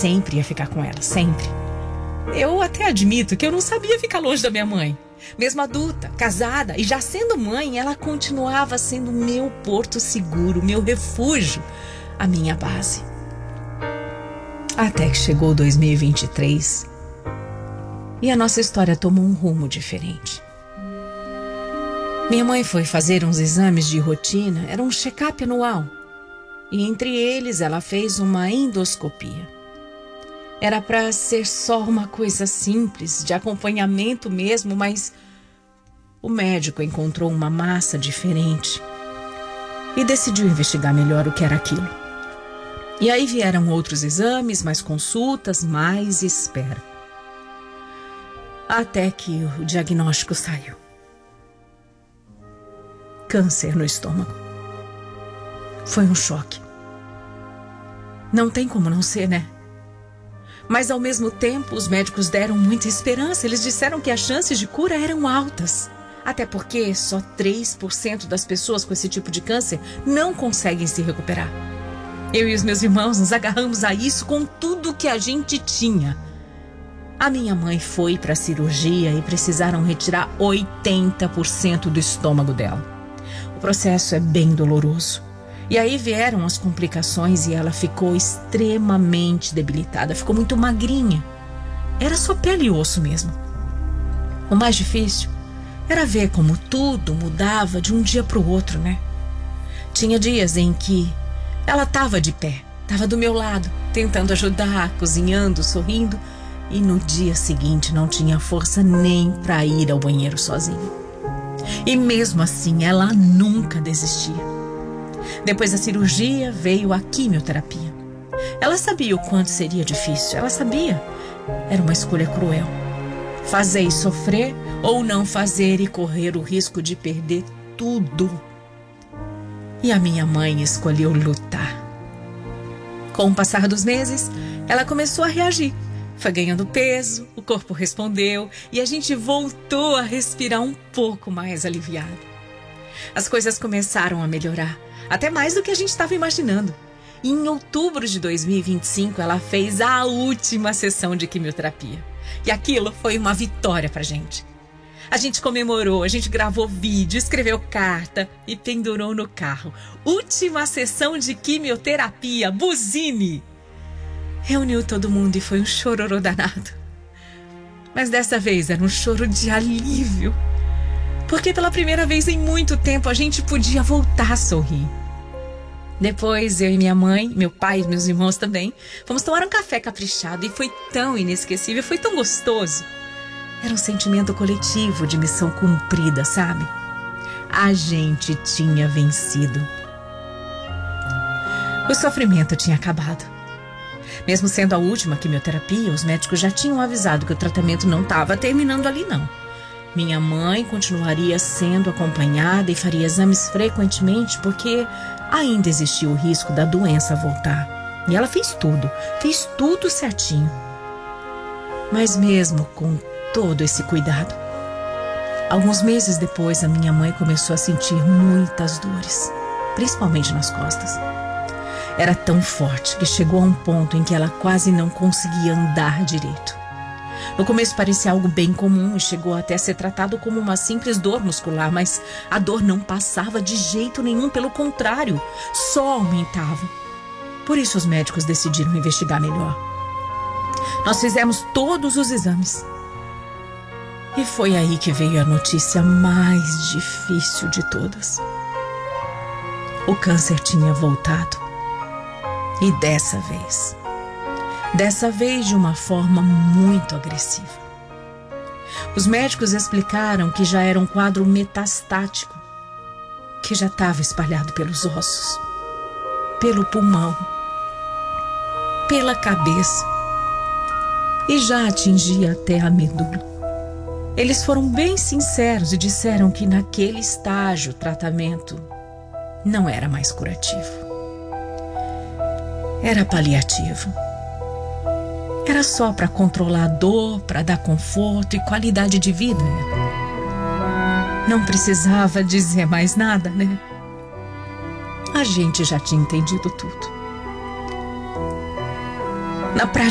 sempre ia ficar com ela, sempre. Eu até admito que eu não sabia ficar longe da minha mãe. Mesmo adulta, casada e já sendo mãe, ela continuava sendo meu porto seguro, meu refúgio, a minha base. Até que chegou 2023 e a nossa história tomou um rumo diferente. Minha mãe foi fazer uns exames de rotina, era um check-up anual. E entre eles ela fez uma endoscopia. Era para ser só uma coisa simples, de acompanhamento mesmo, mas o médico encontrou uma massa diferente e decidiu investigar melhor o que era aquilo. E aí vieram outros exames, mais consultas, mais espera. Até que o diagnóstico saiu. Câncer no estômago. Foi um choque. Não tem como não ser, né? Mas ao mesmo tempo, os médicos deram muita esperança. Eles disseram que as chances de cura eram altas. Até porque só 3% das pessoas com esse tipo de câncer não conseguem se recuperar. Eu e os meus irmãos nos agarramos a isso com tudo que a gente tinha. A minha mãe foi para a cirurgia e precisaram retirar 80% do estômago dela. O processo é bem doloroso. E aí vieram as complicações e ela ficou extremamente debilitada. Ficou muito magrinha. Era só pele e osso mesmo. O mais difícil era ver como tudo mudava de um dia para o outro, né? Tinha dias em que ela estava de pé, estava do meu lado, tentando ajudar, cozinhando, sorrindo. E no dia seguinte não tinha força nem para ir ao banheiro sozinha. E mesmo assim ela nunca desistia. Depois da cirurgia veio a quimioterapia. Ela sabia o quanto seria difícil, ela sabia. Era uma escolha cruel. Fazer e sofrer ou não fazer e correr o risco de perder tudo. E a minha mãe escolheu lutar. Com o passar dos meses, ela começou a reagir. Foi ganhando peso, o corpo respondeu e a gente voltou a respirar um pouco mais aliviado. As coisas começaram a melhorar, até mais do que a gente estava imaginando. E em outubro de 2025, ela fez a última sessão de quimioterapia. E aquilo foi uma vitória pra gente. A gente comemorou, a gente gravou vídeo, escreveu carta e pendurou no carro. Última sessão de quimioterapia, buzine! Reuniu todo mundo e foi um chororô danado. Mas dessa vez era um choro de alívio. Porque pela primeira vez em muito tempo a gente podia voltar a sorrir. Depois eu e minha mãe, meu pai e meus irmãos também, fomos tomar um café caprichado e foi tão inesquecível, foi tão gostoso. Era um sentimento coletivo de missão cumprida, sabe? A gente tinha vencido. O sofrimento tinha acabado. Mesmo sendo a última quimioterapia, os médicos já tinham avisado que o tratamento não estava terminando ali, não. Minha mãe continuaria sendo acompanhada e faria exames frequentemente porque ainda existia o risco da doença voltar. E ela fez tudo certinho. Mas mesmo com todo esse cuidado, alguns meses depois a minha mãe começou a sentir muitas dores, principalmente nas costas. Era tão forte que chegou a um ponto em que ela quase não conseguia andar direito. No começo parecia algo bem comum e chegou até a ser tratado como uma simples dor muscular, mas a dor não passava de jeito nenhum, pelo contrário, só aumentava. Por isso os médicos decidiram investigar melhor. Nós fizemos todos os exames. E foi aí que veio a notícia mais difícil de todas. O câncer tinha voltado. E dessa vez de uma forma muito agressiva. Os médicos explicaram que já era um quadro metastático, que já estava espalhado pelos ossos, pelo pulmão, pela cabeça e já atingia até a medula. Eles foram bem sinceros e disseram que naquele estágio o tratamento não era mais curativo. Era paliativo. Era só para controlar a dor, para dar conforto e qualidade de vida. Não precisava dizer mais nada, né? A gente já tinha entendido tudo. Na prática,